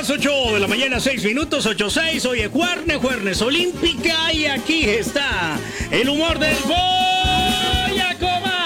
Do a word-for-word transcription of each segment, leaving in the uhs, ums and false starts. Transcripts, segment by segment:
las ocho de la mañana, seis minutos, ocho seis. Hoy es Juernes, Juernes Olímpica. Y aquí está el humor del Boyacomán.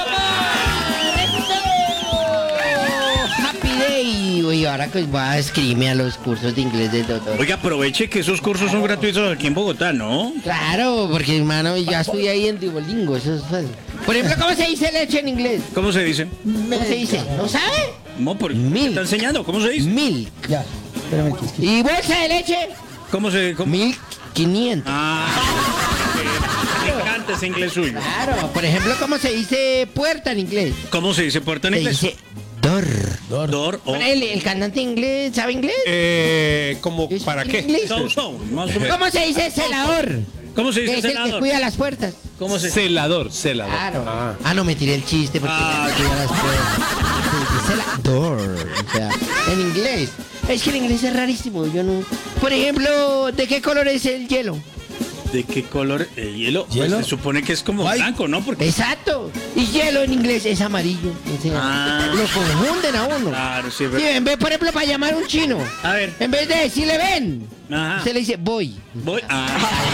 Happy Day. Uy, ahora que voy a escribirme a los cursos de inglés del doctor. Oiga, aproveche que esos cursos son gratuitos aquí en Bogotá, ¿no? Claro, porque hermano, ya estoy ahí en Duolingo. Eso es fácil. Por ejemplo, ¿cómo se dice leche en inglés? ¿Cómo se dice? ¿Cómo se dice? ¿No sabe? No, por ¿qué Milk. está enseñando? ¿Cómo se dice? Milk. Ya, espérame que escriba. ¿Y bolsa de leche? ¿Cómo se cómo? Milk quinientos. Ah, me encanta ese inglés suyo. Claro, por ejemplo, ¿cómo se dice puerta en inglés? ¿Cómo se dice puerta en Se inglés? dice door. Dor. Door o El, el cantante inglés, ¿sabe inglés? Eh, ¿cómo, ¿Es para qué? inglés? so, so, más o menos. ¿Cómo se dice celador? ¿Cómo se dice Es el que celador? cuida las puertas. ¿Cómo se Celador, celador. Claro. Ah. Ah, no, me tiré el chiste porque Ah, ya cuida las puertas. Se dice celador. O sea, en inglés. Es que el inglés es rarísimo. Yo no. Por ejemplo, ¿de qué color es el hielo? ¿De qué color? ¿El hielo? ¿Hielo? Pues se supone que es como Ay. blanco, ¿no? Porque Exacto. Y hielo en inglés es amarillo. O sea, Ah. lo confunden a uno. claro, sí, Sí, pero... en vez, por ejemplo, para llamar a un chino, A ver. en vez de decirle ven, Ajá. usted le dice voy. Voy. Ah,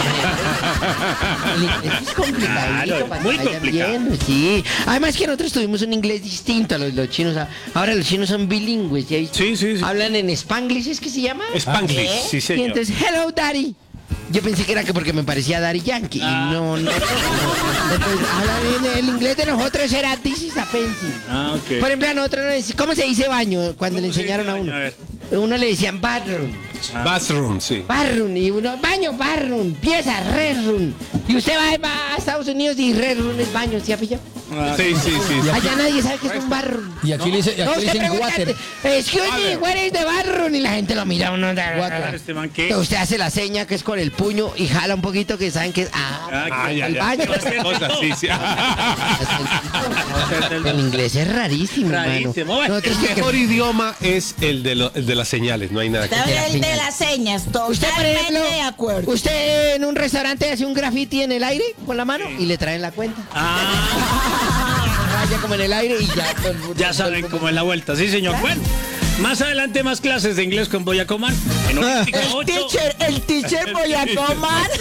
El inglés es complicadito. Claro, para muy que vaya complicado. viendo, sí. Además que nosotros tuvimos un inglés distinto a los, los chinos. Ahora los chinos son bilingües. ¿Ya viste? sí, sí, sí. Hablan en Spanglish, ¿es que se llama? Spanglish, ¿Eh? sí, Y señor. entonces, hello, daddy. Yo pensé que era que porque me parecía Daddy Yankee. Ah. Y no, no. no. Entonces, hablan en el inglés de nosotros era this is a pencil. Ah, ok. Por ejemplo, a nosotros nos decían, ¿cómo se dice baño? Cuando le ¿Cómo se enseñaron dice a baño? uno. A ver. Uno le decían bathroom. Bathroom, sí. Bathroom. Y uno, baño, bathroom. Pieza, redroom. Y usted va, va a Estados Unidos y redroom es baño, ¿sí ha pillado? Ah, Sí, sí, sí. Allá nadie sabe que es un bathroom. Y aquí le dice, y No, aquí le usted dicen pregunta, water. excuse me, where is the bathroom? Y la gente lo mira a uno. claro, este man, ¿qué? Usted hace la seña que es con el puño y jala un poquito que saben que es... Ah, Ah, Ah, ya, el ya. baño. Cosas, sí, sí. El inglés es rarísimo, Rarísimo. mano. Bueno, Nosotros El que- mejor idioma es el de, lo- el de las señales, no hay nada que Está hacer. el de las señas, Usted, por totalmente ejemplo, de acuerdo. usted en un restaurante hace un graffiti en el aire con la mano y le traen la cuenta. Ah, Raya como en el aire y ya. todo el mundo- ya saben cómo es la vuelta, sí, señor. Bueno, más adelante más clases de inglés con Boyacomán. En Olímpica El ocho. teacher, el teacher voy a comer.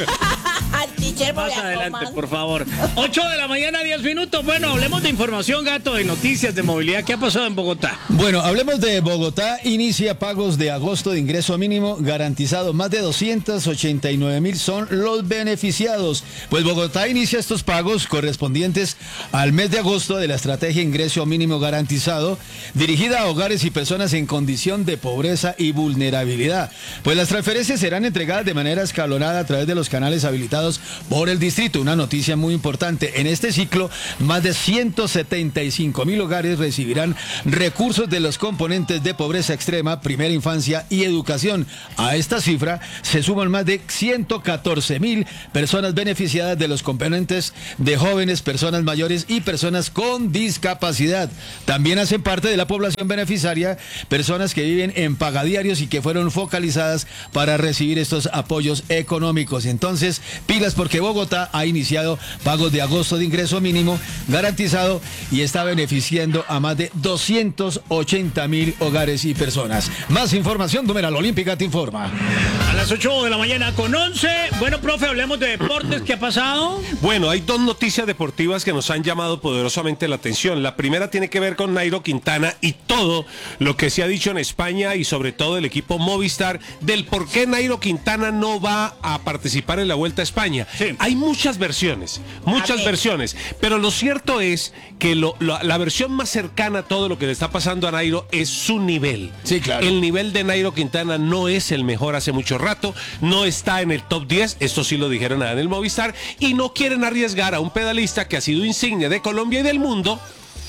El teacher voy Más a adelante, comer. por favor. ocho de la mañana, diez minutos. Bueno, hablemos de información, gato, de noticias, de movilidad. ¿Qué ha pasado en Bogotá? Bueno, hablemos de Bogotá. Inicia pagos de agosto de ingreso mínimo garantizado. Más de doscientos ochenta y nueve mil son los beneficiados. Pues Bogotá inicia estos pagos correspondientes al mes de agosto de la estrategia ingreso mínimo garantizado, dirigida a hogares y personas en condición de pobreza y vulnerabilidad. Pues las transferencias serán entregadas de manera escalonada a través de los canales habilitados por el distrito. Una noticia muy importante. En este ciclo, más de ciento setenta y cinco mil hogares recibirán recursos de los componentes de pobreza extrema, primera infancia y educación. A esta cifra se suman más de ciento catorce mil personas beneficiadas de los componentes de jóvenes, personas mayores y personas con discapacidad. También hacen parte de la población beneficiaria personas que viven en pagadiarios y que fueron focalizadas para recibir estos apoyos económicos. Entonces, pilas porque Bogotá ha iniciado pagos de agosto de ingreso mínimo garantizado y está beneficiando a más de doscientos ochenta mil hogares y personas. Más información, Numeral Olímpica te informa. A las ocho de la mañana con once. Bueno, profe, hablemos de deportes. ¿Qué ha pasado? Bueno, hay dos noticias deportivas que nos han llamado poderosamente la atención. La primera tiene que ver con Nairo Quintana y todo lo que se ha dicho en España y sobre todo el equipo Movistar del por qué Nairo Quintana no va a participar en la Vuelta a España. Sí. Hay muchas versiones, muchas A ver. versiones, pero lo cierto es que lo- lo- la versión más cercana a todo lo que le está pasando a Nairo es su nivel. Sí, claro. El nivel de Nairo Quintana no es el mejor hace mucho rato, no está en el top diez, esto sí lo dijeron en el Movistar, y no quieren arriesgar a un pedalista que ha sido insignia de Colombia y del mundo,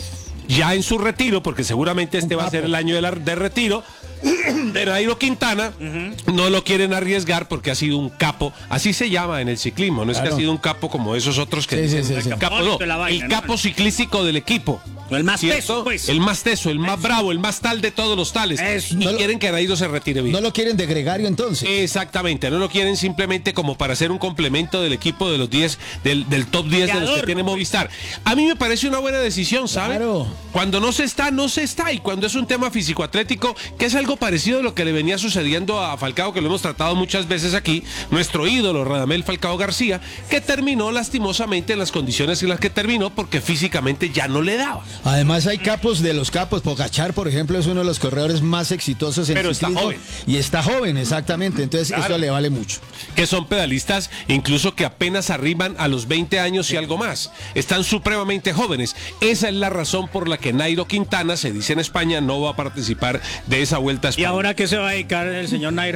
ya en su retiro, porque seguramente este va a ser el año de, la- de retiro de Nairo Quintana. No lo quieren arriesgar porque ha sido un capo, así se llama en el ciclismo, no es que Claro. ha sido un capo como esos otros que Sí, dicen sí, sí, sí. capo, no, De la vaina, el ¿no? capo ciclístico del equipo. El más ¿cierto? teso, pues. El más teso, el más bravo, el más tal de todos los tales. Eso. Y No lo- quieren que Nairo se retire bien. No lo quieren de gregario entonces. Exactamente, no lo quieren simplemente como para hacer un complemento del equipo de los diez, del, del top diez de los que Creador. tiene Movistar. A mí me parece una buena decisión, ¿sabe? Claro. Cuando no se está, no se está. Y cuando es un tema físico-atlético, que es algo parecido a lo que le venía sucediendo a Falcao, que lo hemos tratado muchas veces aquí, nuestro ídolo Radamel Falcao García, que terminó lastimosamente en las condiciones en las que terminó porque físicamente ya no le daba. Además hay capos de los capos. Pogachar, por ejemplo, es uno de los corredores más exitosos en Pero el está ciclismo. joven. Y está joven, exactamente. Entonces Claro. eso le vale mucho. Que son pedalistas incluso que apenas arriban a los veinte años y algo más. Están supremamente jóvenes. Esa es la razón por la que Nairo Quintana, se dice en España, no va a participar de esa Vuelta a ¿Y España. ahora qué se va a dedicar el señor Nairo?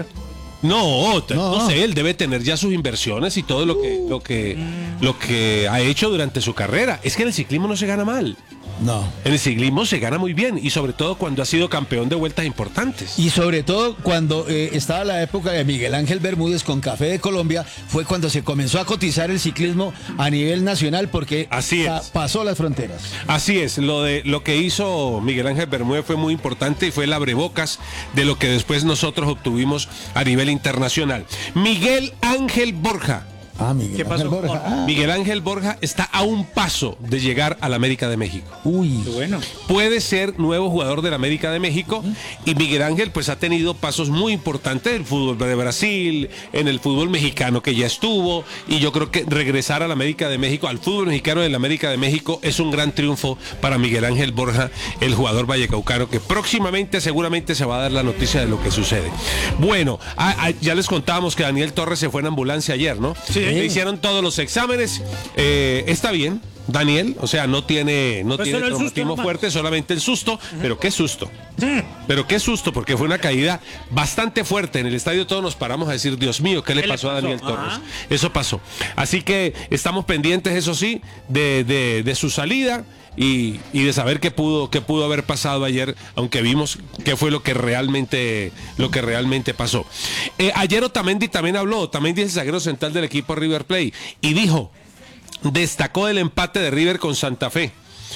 No, t- no, No. sé, él debe tener ya sus inversiones y todo lo que, lo que, lo que ha hecho durante su carrera. Es que en el ciclismo no se gana mal. No. En el ciclismo se gana muy bien y sobre todo cuando ha sido campeón de vueltas importantes. Y sobre todo cuando eh, estaba la época de Miguel Ángel Bermúdez con Café de Colombia, fue cuando se comenzó a cotizar el ciclismo a nivel nacional porque Así pa- es. pasó las fronteras. Así es, lo de lo que hizo Miguel Ángel Bermúdez fue muy importante y fue el abrebocas de lo que después nosotros obtuvimos a nivel internacional. Miguel Ángel Borja. Ah, Miguel ¿Qué Ángel pasó? Borja. Ah, Miguel Ángel Borja está a un paso de llegar a la América de México. uy. Qué bueno. Puede ser nuevo jugador de la América de México y Miguel Ángel pues ha tenido pasos muy importantes en el fútbol de Brasil, en el fútbol mexicano que ya estuvo y yo creo que regresar a la América de México, al fútbol mexicano de la América de México es un gran triunfo para Miguel Ángel Borja, el jugador vallecaucano que próximamente seguramente se va a dar la noticia de lo que sucede. Bueno, a- a- ya les contábamos que Daniel Torres se fue en ambulancia ayer, ¿no? Sí. Le hicieron todos los exámenes, eh, está bien. Daniel, o sea, no tiene, no Pues tiene solo el susto traumatismo nomás. fuerte, solamente el susto, pero qué susto. Pero qué susto, porque fue una caída bastante fuerte. En el estadio todos nos paramos a decir, Dios mío, ¿qué le ¿Qué le pasó a pasó? Daniel Ajá. Torres? Eso pasó. Así que estamos pendientes, eso sí, de, de- de su salida y, y de saber qué pudo, qué pudo haber pasado ayer, aunque vimos qué fue lo que realmente, lo que realmente pasó. Eh, ayer Otamendi también habló, Otamendi es el zaguero central del equipo River Plate, y dijo, destacó el empate de River con Santa Fe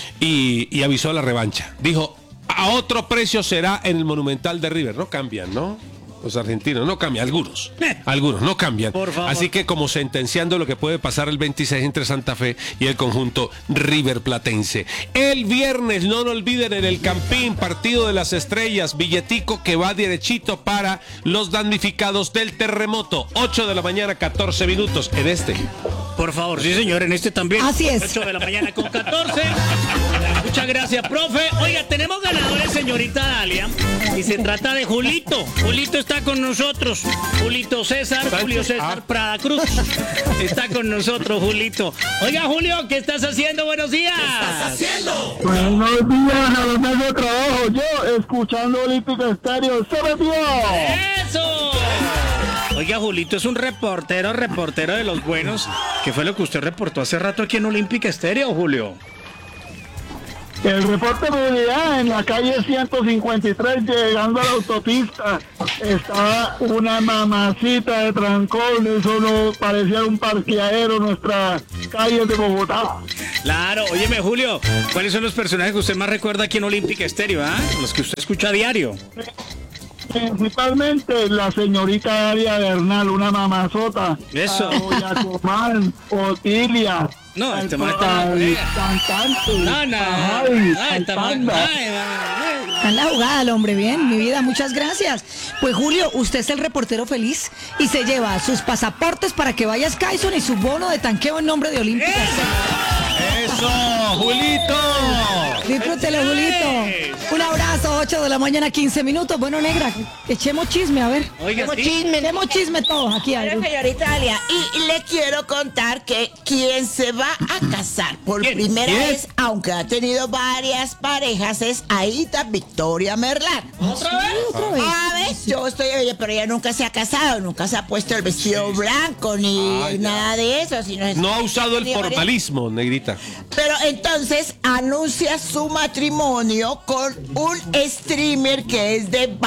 y, y avisó la revancha. Dijo, a otro precio será en el Monumental de River. No cambian, ¿no? Los argentinos no cambian, algunos, algunos no cambian. Por favor. Así que como sentenciando lo que puede pasar el veintiséis entre Santa Fe y el conjunto River Platense. El viernes, no lo olviden, en el Campín, partido de las estrellas, billetico que va derechito para los damnificados del terremoto. ocho de la mañana, catorce minutos en este. Por favor, sí señor, en este también. Así es. ocho de la mañana con catorce. Muchas gracias, profe. Oiga, tenemos ganadores, señorita Dalia. Y se trata de Julito. Julito está con nosotros. Julito César, Julio César Prada Cruz. Está con nosotros, Julito. Oiga, Julio, ¿qué estás haciendo? Buenos días. Buenos días, a los medios de trabajo. Yo, escuchando Olímpica Estéreo, ¡se metió! ¡Eso! Oiga, Julito es un reportero, reportero de los buenos. ¿Qué fue lo que usted reportó hace rato aquí en Olímpica Estéreo, Julio? El reporte me diría en la calle ciento cincuenta y tres, llegando a la autopista, estaba una mamacita de trancón, eso no parecía un parqueadero, nuestra calle de Bogotá. Claro, óyeme, Julio, ¿cuáles son los personajes que usted más recuerda aquí en Olímpica Estéreo, ah? Los que usted escucha a diario. Principalmente la señorita Aria Bernal, una mamazota. Eso. A Doña Comán, Otilia. No, al- este man está- al cantante. No, no, a ay, Javi, al está mal. Panda. Ay, ay, ay. Está en la jugada el hombre, bien, mi vida, muchas gracias. Pues Julio, usted es el reportero feliz y se lleva sus pasaportes para que vayas Kyson y su bono de tanqueo en nombre de Olímpica. ¡Eso, Julito! Disfrútelo, Julito. Un abrazo, ocho de la mañana, quince minutos. Bueno, negra, echemos chisme, a ver. Oiga, Echemos sí. chisme, echemos chisme todos aquí. Bueno, algo. señorita Dalia, y le quiero contar que quien se va a casar por ¿Quién? primera ¿Quién? vez, aunque ha tenido varias parejas, es Aida Victoria Merlán. ¿Otra vez? ¿Otra vez? A ver, yo estoy, oye, pero ella nunca se ha casado, nunca se ha puesto el vestido blanco ni Ah, ya. nada de eso. Sino es- No ha usado el tiene varias- formalismo, negrita. Pero entonces anuncia su matrimonio con un streamer que es de Bahamas.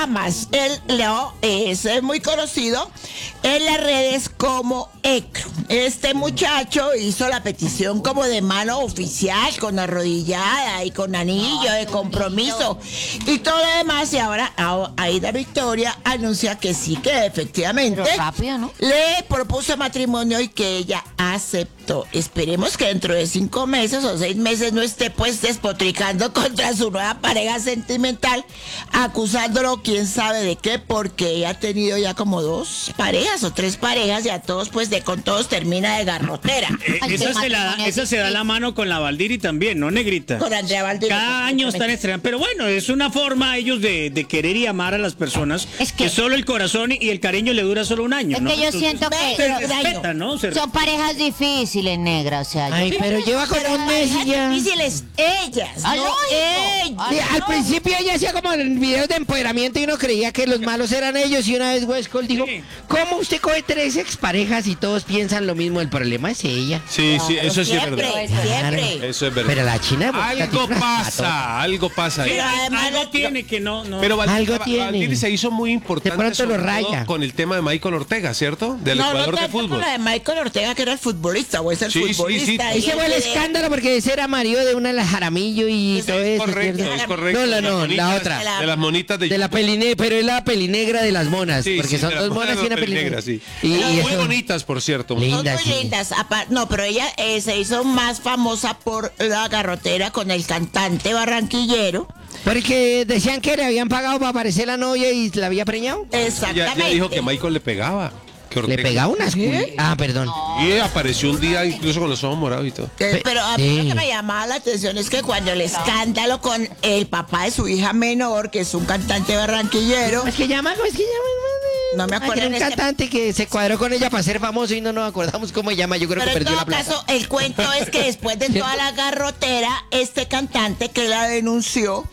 Bahamas. Él no, es eh, muy conocido en las redes como Ecro. Este muchacho hizo la petición como de mano oficial, con arrodillada y con anillo de compromiso y todo lo demás. Y ahora a- Aida Victoria anuncia que sí, que efectivamente Pero rápido, ¿no? le propuso matrimonio y que ella aceptó. Esperemos que dentro de cinco meses o seis meses no esté pues despotricando contra su nueva pareja sentimental, acusándolo quién sabe de qué, porque ella ha tenido ya como dos parejas o tres parejas y a todos pues de con todos termina de garrotera. Eh, Ay, esa, qué se la, matrimonio esa se da la mano con la Valdiri también, ¿no, negrita? Con Andrea Valdiri. Cada año están estrenando. Pero bueno, es una forma ellos de, de querer y amar a las personas. Es que- que solo el corazón y el cariño le dura solo un año, Es ¿no? que yo Entonces, siento que se pero- respeta, ¿no? Se- son parejas difíciles, negra, o sea, yo- Ay, pero lleva con Pero un mes y ya. difíciles ellas, Ah, no lógico. ellos. Sí, Ah, al no. principio ella hacía como videos de empoderamiento y uno creía que los malos eran ellos y una vez Westcol dijo, Sí. ¿cómo usted coge tres exparejas y todos piensan lo mismo? El problema es ella. Sí, sí, Claro, eso sí es siempre, verdad. siempre. Eso es verdad. Pero la china de Bogotá Algo tiene unas patas. pasa, algo pasa ahí. Pero además Algo no- tiene que no, no. Pero Val- Algo Val- tiene. Valdiri se hizo muy importante De pronto lo sobre todo raya. con el tema de Michael Ortega, ¿cierto? Del no, Ecuador no de tanto fútbol. con la de Michael Ortega, que era el futbolista, o es el Sí, sí, sí. futbolista. y Ese fue el de- escándalo porque ese era marido de una de las Jaramillo y Es todo eso. Correcto, ¿cierto? es correcto. No, la, De las no, la monitas- otra. De las monitas de De la peline, pero es la pelinegra de las monas, Sí, porque sí, son de las dos monas y una pelinegra, pelinegra. sí. Y, y Muy eso- bonitas, por cierto. Linda. Son muy sí. lindas. Apa- No, pero ella eh, se hizo más famosa por la garrotera con el cantante barranquillero. Porque decían que le habían pagado para aparecer la novia y la había preñado. Ya, Exactamente. ya dijo que Michael le pegaba. Que Le Ortega- pegaba unas culi- Ah, perdón. Y apareció un día incluso con los ojos morados y todo. Eh, Pero a mí Sí. lo que me llamaba la atención es que cuando el escándalo con el papá de su hija menor, que es un cantante barranquillero, ¿Cómo es que llama? ¿Cómo es que llama, hermano? No me Ah, acuerdo que era en un este- cantante que se cuadró con ella para ser famoso y no nos acordamos cómo se llama. Yo creo pero que en perdió todo la plata. caso, el cuento es que después de toda la garrotera, este cantante que la denunció,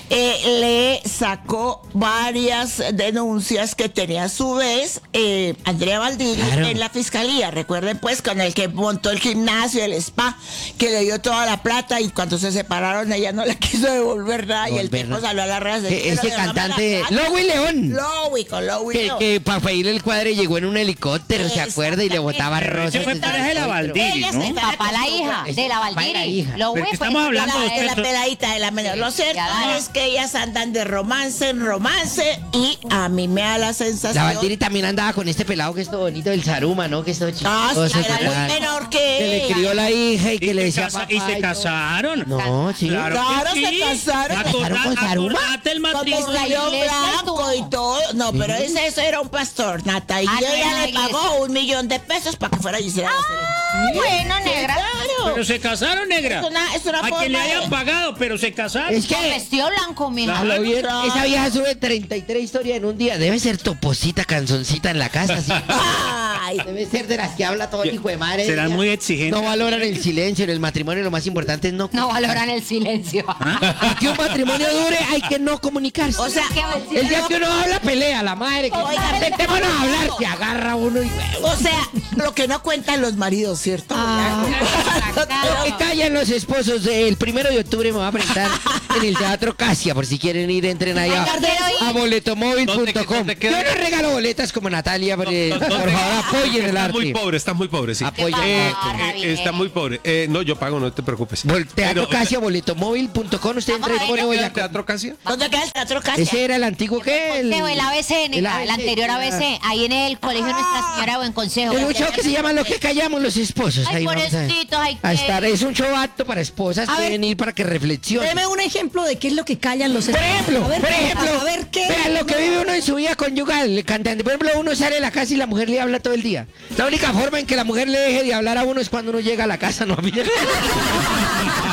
eh, le sacó varias denuncias que tenía a su vez eh, Andrea Valdiri Claro. en la fiscalía. Recuerden pues con el que montó el gimnasio, el spa, que le dio toda la plata y cuando se separaron ella no le quiso devolver nada y el Devolver tipo nada. salió a las redes. Eh, ese cantante, Lowy León. Lowy, con Lowy Que, León. que para pedirle el cuadre llegó en un helicóptero, ¿se acuerda? Y le botaba Pero rosas. ese fue desde pareja de la el Valdiri, Ella ¿no? se está papá la hija, Es de la papá y la Valdiri. hija. Lo Pero güey, que pues, estamos ya hablando la- de de la Eso- peladita de la menor. Lo cierto Ya la- es que ellas andan de romance en romance y a mí me da la sensación. La Valdiri también andaba con este pelado que es todo bonito, el Saruma, ¿no? Que es todo Ah, chistoso. sí, era que muy tal. menor que Que le ella. crió la hija y que Y le se decía casa- papá y se todo. casaron. No, sí. Claro, Claro, que se sí. casaron. ¿Se casaron con Acordá- Saruma? acordate el Con matrimonio. vestido iglesia blanco y todo. No, pero ese, eso era un pastor, Nata. Y Ah, no, ella era la le pagó iglesia. un millón de pesos para que fuera y hiciera la Ah, bueno, negra. Claro. Pero se casaron, negra. Es una- es una a forma quien le de- hayan pagado, pero se casaron. Es Con que vestido blanco, mija. a lo bien, claro. esa vieja sube treinta y tres historias en un día. Debe ser toposita, canzoncita en la casa. Sí. Ay, Debe ser de las que habla todo el hijo de madre. Serán Ella muy exigentes. No valoran el silencio en el matrimonio. Lo más importante es no. No valoran el silencio. Para que un matrimonio dure hay que no comunicarse. o sea, el día que uno habla, pelea la madre. Que Oiga, sentémonos a hablar, se agarra uno y. o sea, lo que no cuentan los maridos, ¿cierto? Lo que callan los esposos. El primero de octubre me va a presentar en el Teatro Casia, por si quieren ir, entren ahí a, a boletomóvil punto com. ¿Dónde Yo queda? no regalo boletas como Natalia, porque, por ¿Dónde- favor, apoyen el Estás muy arte. pobre, estás muy pobre, sí. Apoyen Eh, el arte. Ah, eh, bien. está muy pobre. Eh, no, yo pago, no te preocupes. Vol- Teatro Pero- Casia, boletomóvil punto com. Usted entra y Vamos a pone ver, voy ¿El a- Teatro Casia? ¿Dónde queda el teatro Casia? Ese era el antiguo que el, Consejo, el A B C, el negra, A B el C, anterior era- A B C, ahí en el colegio Nuestra Señora de Buen Consejo. El un show que se llama Lo que callamos los esposos. Ay, Ahí vamos a, pobrecitos, ay, a qué- estar. Es un show apto para esposas. A ver. Pueden ir para que reflexionen. Deme un ejemplo de qué es lo que callan los Por ejemplo, A ver, por ejemplo, a ver qué. vean lo que vive uno en su vida conyugal, el cantante. Por ejemplo, uno sale de la casa y la mujer le habla todo el día. La única forma en que la mujer le deje de hablar a uno es cuando uno llega a la casa, ¿no?